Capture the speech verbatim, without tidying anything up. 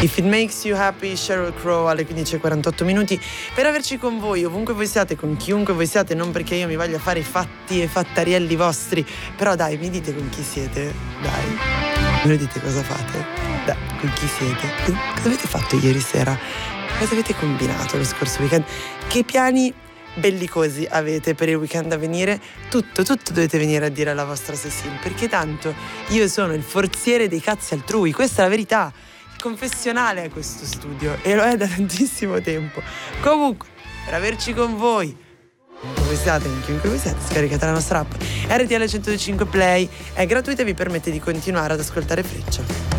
If It Makes You Happy, Sheryl Crow alle quindici e quarantotto minuti, per averci con voi ovunque voi siate, con chiunque voi siate, non perché io mi voglia fare i fatti e fattarielli vostri, però dai, mi dite con chi siete, dai, me lo dite cosa fate, dai, con chi siete, cosa avete fatto ieri sera, cosa avete combinato lo scorso weekend, che piani bellicosi avete per il weekend a venire. Tutto, tutto dovete venire a dire alla vostra Cécile, perché tanto io sono il forziere dei cazzi altrui, questa è la verità. Il confessionale è questo studio e lo è da tantissimo tempo. Comunque, per averci con voi, chiunque voi siate, con chiunque voi siate, scaricate la nostra app R T L centodue e cinque Play, è gratuita e vi permette di continuare ad ascoltare Freccia.